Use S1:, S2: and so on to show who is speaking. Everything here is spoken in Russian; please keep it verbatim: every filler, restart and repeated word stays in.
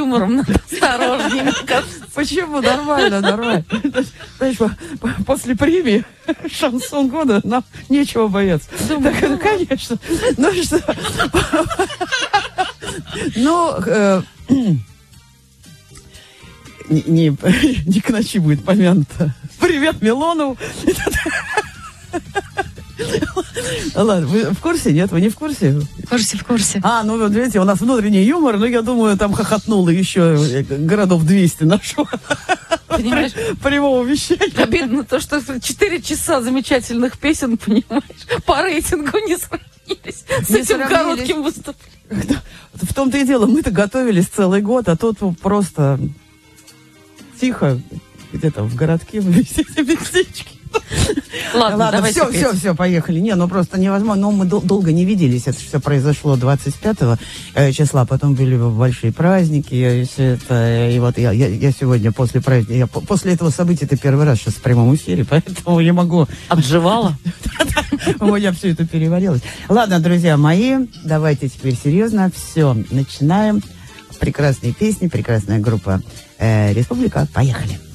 S1: юмором надо осторожнее.
S2: Почему? Нормально, нормально. Знаешь, после премии «Шансон года» нам нечего бояться. Так, ну, конечно. Ну что? Ну, э, не, не, не к ночи будет помянуто. Привет Милонову. Ладно, вы в курсе? Нет, вы не в курсе?
S1: В курсе, в курсе.
S2: А, ну, вот видите, у нас внутренний юмор, но я думаю, там хохотнуло еще городов двести нашего
S1: Понимаешь?
S2: прямого вещания.
S1: Обидно то, что четыре часа замечательных песен, понимаешь, по рейтингу не сравнились с
S2: Не
S1: этим
S2: сравнились.
S1: коротким выступлением.
S2: В том-то и дело, мы-то готовились целый год, а тут просто тихо, где-то в городке, в местечке.
S1: Ладно,
S2: Ладно,
S1: давайте
S2: все,
S1: петь.
S2: все, все, поехали. Не, ну просто невозможно. Но мы дол- долго не виделись. Это все произошло двадцать пятого э, числа. Потом были большие праздники. Я, все это, и вот я, я, я сегодня после праздника, я по- после этого события это первый раз сейчас в прямом эфире, поэтому я могу...
S1: Обживала?
S2: У меня все это переварилось. Ладно, друзья мои, давайте теперь серьезно. Все, начинаем. Прекрасные песни, прекрасная группа э, «Республика». Поехали.